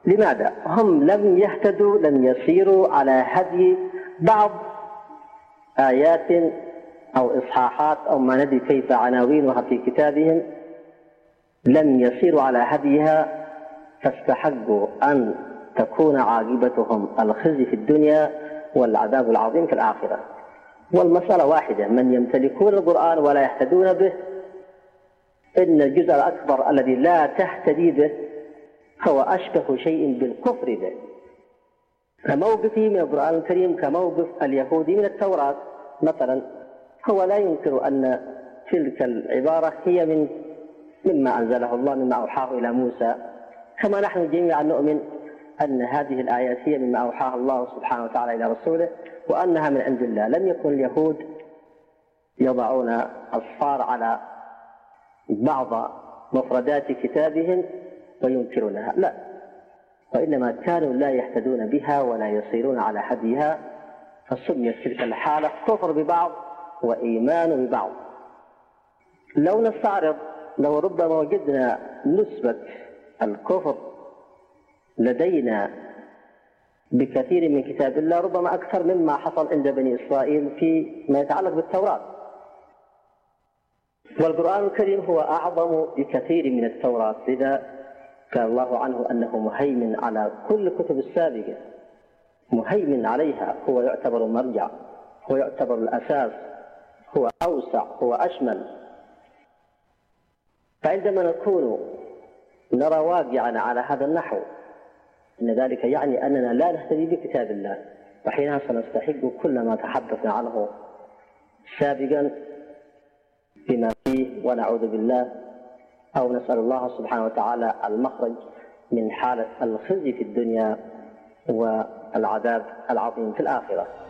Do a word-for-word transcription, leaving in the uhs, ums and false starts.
لماذا؟ هم لم يهتدوا، لم يسيروا على هدي بعض آيات أو إصحاحات أو ما ندري كيف عناوينها في كتابهم، لم يسيروا على هديها فاستحقوا أن تكون عاقبتهم الخزي في الدنيا والعذاب العظيم في الآخرة. والمسألة واحدة: من يمتلكون القرآن ولا يهتدون به، إن الجزء الأكبر الذي لا تهتدي به هو أشبه شيء بالكفر به. فموقفه من القرآن الكريم كموقف اليهودي من التوراة مثلا، هو لا ينكر أن تلك العبارة هي من مما أنزله الله، مما أوحاه إلى موسى، كما نحن جميعا نؤمن أن هذه الآيات هي مما أوحاها الله سبحانه وتعالى إلى رسوله وأنها من عند الله. لم يكن اليهود يضعون أصفار على بعض مفردات كتابهم وينكرونها، لا، وإنما كانوا لا يهتدون بها ولا يصيرون على هديها، فسميت تلك الحالة كفر ببعض وإيمان ببعض. لو نستعرض، لو ربما وجدنا نسبة الكفر لدينا بكثير من كتاب الله ربما أكثر مما حصل عند بني إسرائيل في ما يتعلق بالتوراة. والقرآن الكريم هو أعظم بكثير من التوراة، لذا قال الله عنه أنه مهيمن على كل الكتب السابقة، مهيمن عليها، هو يعتبر مرجع، هو يعتبر الأساس، هو أوسع، هو أشمل. فعندما نكون نرى واقعا على هذا النحو، إن ذلك يعني أننا لا نهتدي بكتاب الله، وحينها سنستحق كل ما تحدثنا عنه سابقا بما فيه، ونعوذ بالله أو نسأل الله سبحانه وتعالى المخرج من حالة الخزي في الدنيا والعذاب العظيم في الآخرة.